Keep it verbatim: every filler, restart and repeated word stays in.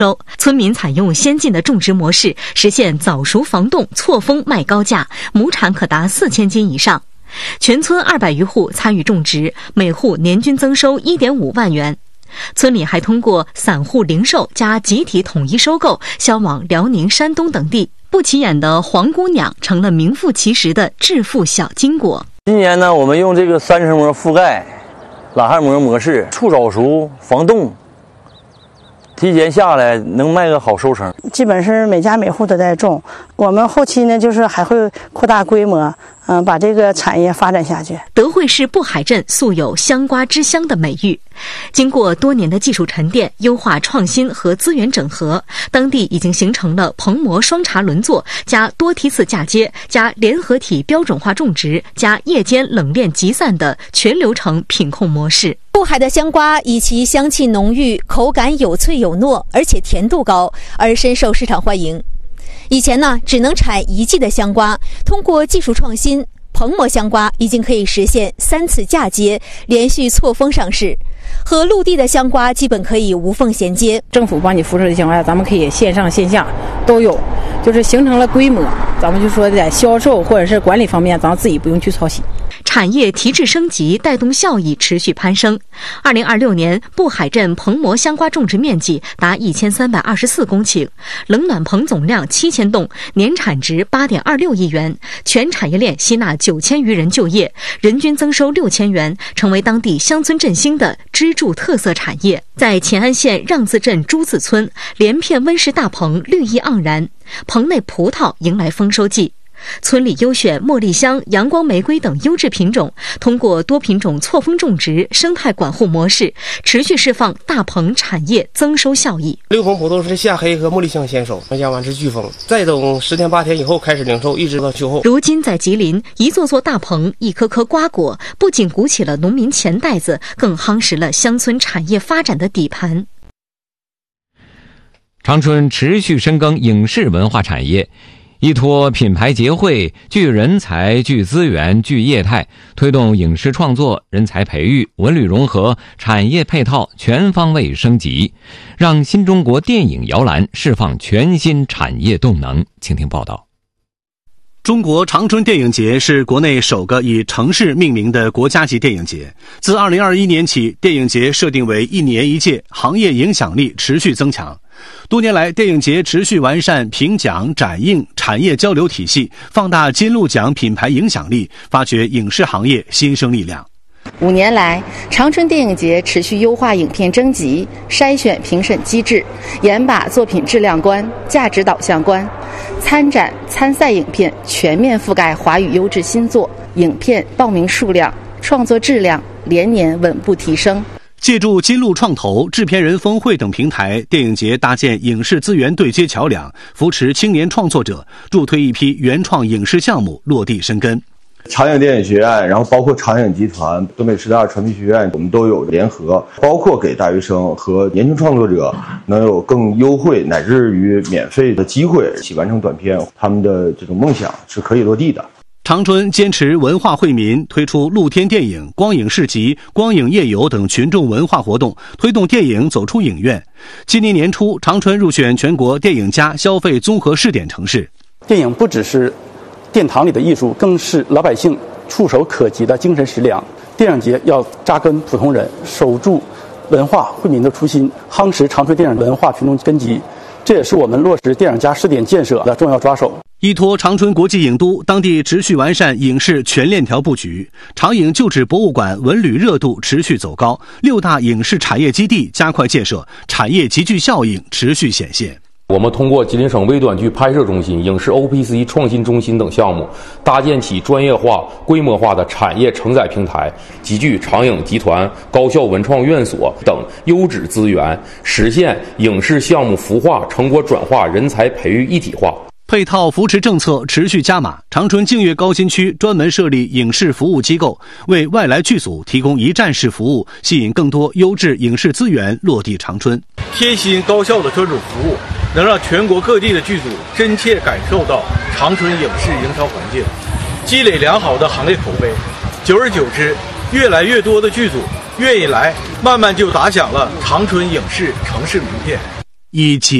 村民采用先进的种植模式，实现早熟防冻、错峰卖高价，亩产可达四千斤以上。全村二百余户参与种植，每户年均增收 一点五万元。村里还通过散户零售加集体统一收购，销往辽宁、山东等地。不起眼的黄姑娘成了名副其实的致富小金果。 今年呢，我们用这个三层膜覆盖、拉汉膜模式，促早熟、防冻，提前下来能卖个好收成。 基本是每家每户都在种，我们后期呢就是还会扩大规模，嗯，把这个产业发展下去。 德惠市布海镇素有香瓜之乡的美誉，经过多年的技术沉淀、优化创新和资源整合，当地已经形成了棚膜双茬轮作加多梯次嫁接加联合体标准化种植加夜间冷链集散的全流程品控模式。 布海的香瓜以其香气浓郁、口感有脆有糯，而且甜度高，而深受市场欢迎。以前呢，只能产一季的香瓜，通过技术创新，棚膜香瓜已经可以实现三次嫁接，连续错峰上市，和陆地的香瓜基本可以无缝衔接。 政府帮你扶持的情况下，咱们可以线上线下都有，就是形成了规模，咱们就说在销售或者是管理方面，咱们自己不用去操心。 产业提质升级，带动效益持续攀升。二零二六年，布海镇棚膜香瓜种植面积达一千三百二十四公顷，冷暖棚总量七千栋，年产值八点二六亿元，全产业链吸纳九千余人就业，人均增收六千元，成为当地乡村振兴的支柱特色产业。在乾安县让字镇朱字村，连片温室大棚绿意盎然，棚内葡萄迎来丰收季。村里优选茉莉香、阳光玫瑰等优质品种，通过多品种错峰种植、生态管护模式，持续释放大棚产业增收效益。 六棚葡萄是夏黑和茉莉香先收，加完是飓风，再等十天八天以后开始零售，一直到秋后。 如今在吉林，一座座大棚、一颗颗瓜果，不仅鼓起了农民钱袋子，更夯实了乡村产业发展的底盘。 长春持续深耕影视文化产业，依托品牌结汇，聚人才、聚资源、聚业态，推动影视创作、人才培育、文旅融合、产业配套全方位升级，让新中国电影摇篮释放全新产业动能。请听报道。 中国长春电影节是国内首个以城市命名的国家级电影节。自二零二一年起，电影节设定为一年一届，行业影响力持续增强。多年来，电影节持续完善评奖、展映、产业交流体系，放大金鹿奖品牌影响力，发掘影视行业新生力量。 五年来，长春电影节持续优化影片征集、筛选评审机制，严把作品质量关、价值导向关，参展参赛影片全面覆盖华语优质新作，影片报名数量、创作质量连年稳步提升。 借助金鹿创投、制片人峰会等平台，电影节搭建影视资源对接桥梁，扶持青年创作者，助推一批原创影视项目落地生根。 长影电影学院，然后包括长影集团、东北师大传媒学院，我们都有联合，包括给大学生和年轻创作者能有更优惠乃至于免费的机会，一起完成短片，他们的这种梦想是可以落地的。 长春坚持文化惠民，推出露天电影、光影市集、光影夜游等群众文化活动，推动电影走出影院。今年年初，长春入选全国电影加消费综合试点城市。 电影不只是殿堂里的艺术，更是老百姓触手可及的精神食粮。电影节要扎根普通人，守住文化惠民的初心，夯实长春电影文化群众根基，这也是我们落实电影加试点建设的重要抓手。 依托长春国际影都，当地持续完善影视全链条布局，长影旧址博物馆文旅热度持续走高，六大影视产业基地加快建设，产业集聚效应持续显现。 我们通过吉林省微短剧拍摄中心、影视 O P C 创新中心等项目，搭建起专业化、规模化的产业承载平台，集聚长影集团、高校文创院所等优质资源，实现影视项目孵化、成果转化、人才培育一体化。 配套扶持政策持续加码，长春净月高新区专门设立影视服务机构，为外来剧组提供一站式服务，吸引更多优质影视资源落地长春。 贴心高效的专属服务，能让全国各地的剧组真切感受到长春影视营销环境，积累良好的行业口碑。久而久之，越来越多的剧组愿意来，慢慢就打响了长春影视城市名片。 以节